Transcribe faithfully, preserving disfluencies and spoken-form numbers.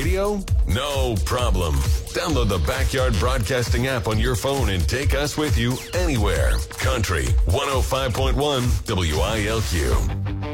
radio? No problem. Download the Backyard Broadcasting app on your phone and take us with you anywhere. Country one oh five point one W I L Q.